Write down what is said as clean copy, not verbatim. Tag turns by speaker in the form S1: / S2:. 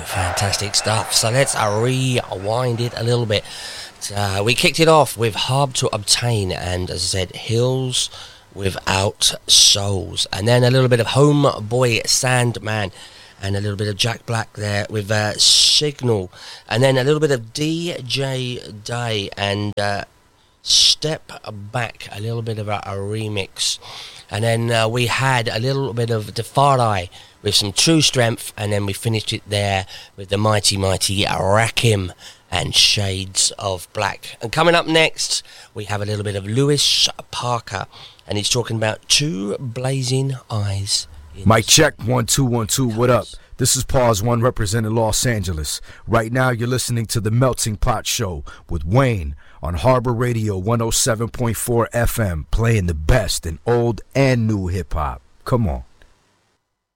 S1: Fantastic stuff. So let's rewind it a little bit. We kicked it off with Hard to Obtain and, as I said, Hills Without Souls. And then a little bit of Homeboy Sandman and a little bit of Jack Black there with Signal. And then a little bit of DJ Day and Step Back, a little bit of a remix. And then we had a little bit of Defari with some True Strength, and then we finished it there with the mighty Rakim and Shades of Black. And coming up next, we have a little bit of Lewis Parker, and he's talking about Two Blazing Eyes.
S2: Mic check, 1 2 1 2. What up? This is Pause One representing Los Angeles. Right now, you're listening to the Melting Pot Show with Wayne on Harbor Radio 107.4 FM, playing the best in old and new hip hop. Come on.